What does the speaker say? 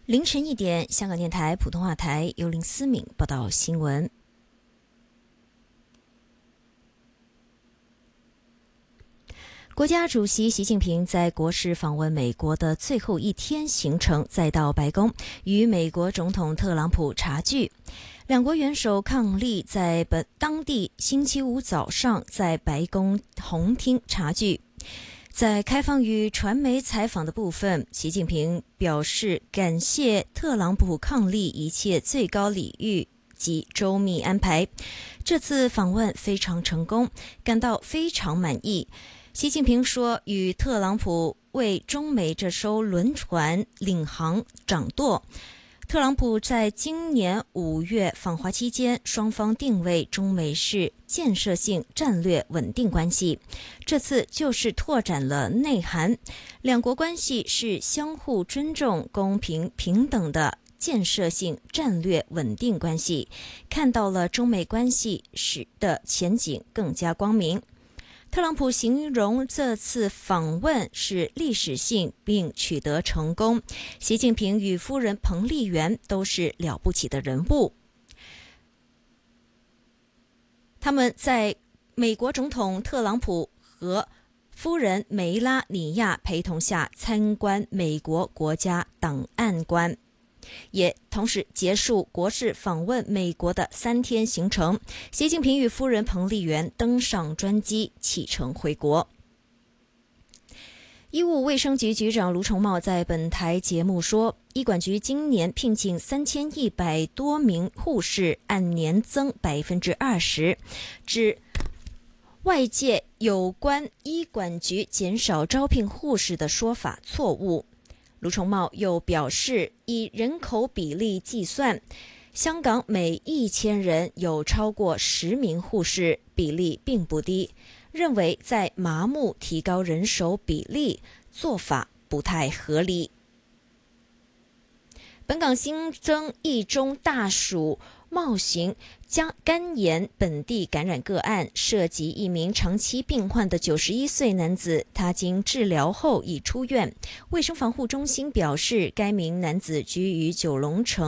凌晨1点，香港电台普通话台由林思敏报道新闻。国家主席习近平在国事访问美国的最后一天行程，再到白宫与美国总统特朗普茶聚。两国元首伉俪在当地星期五早上在白宫红厅茶聚。在开放与传媒采访的部分，习近平表示感谢特朗普伉俪一切最高礼遇及周密安排，这次访问非常成功，感到非常满意。习近平说，与特朗普为中美这艘轮船领航掌舵。特朗普在今年5月访华期间，双方定位中美是建设性战略稳定关系，这次就是拓展了内涵，两国关系是相互尊重、公平平等的建设性战略稳定关系，看到了中美关系的前景更加光明。特朗普形容这次访问是历史性并取得成功，习近平与夫人彭丽媛都是了不起的人物。他们在美国总统特朗普和夫人梅拉尼亚陪同下参观美国国家档案馆，也同时结束国事访问美国的3天行程。习近平与夫人彭丽媛登上专机启程回国。医务卫生局局长卢宠茂在本台节目说，医管局今年聘请3100多名护士，按年增20%，指外界有关医管局减少招聘护士的说法错误。卢宠茂又表示，以人口比例计算，香港每1000人有超过10名护士，比例并不低，认为在麻木提高人手比例做法不太合理。本港新增1宗大鼠冒型肝炎本地感染个案，涉及一名长期病患的91岁男子，他经治疗后已出院。卫生防护中心表示，该名男子居于九龙城